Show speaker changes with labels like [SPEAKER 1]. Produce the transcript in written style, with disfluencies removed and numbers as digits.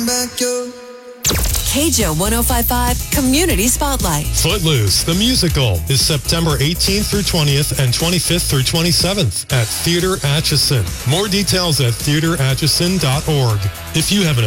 [SPEAKER 1] KJO 105.5 Community Spotlight.
[SPEAKER 2] Footloose, the musical, is September 18th through 20th and 25th through 27th at Theater Atchison. More details at theateratchison.org. If you have an